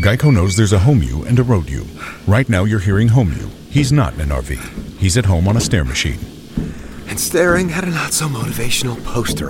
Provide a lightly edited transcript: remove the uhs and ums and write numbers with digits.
Geico knows there's a home you and a road you. Right now you're hearing home you. He's not in an RV. He's at home on a stair machine. And staring at a not-so-motivational poster